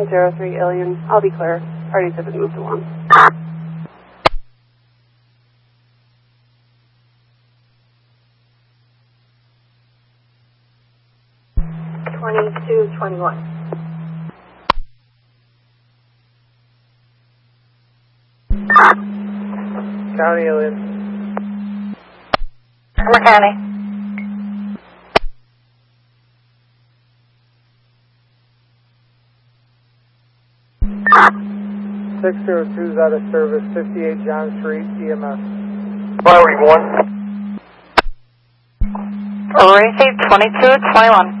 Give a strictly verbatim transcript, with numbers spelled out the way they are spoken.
one zero three Alien. I'll be clear. Parties have been moved along. twenty-two twenty-one. County Alien. Summer County. six zero two is out of service, fifty-eight John Street, E M S. Priority one. Received twenty-two twenty-one.